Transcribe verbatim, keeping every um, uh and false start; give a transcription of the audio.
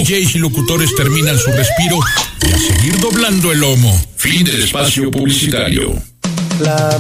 Js y locutores terminan su respiro y a seguir doblando el lomo. Fin del espacio publicitario. La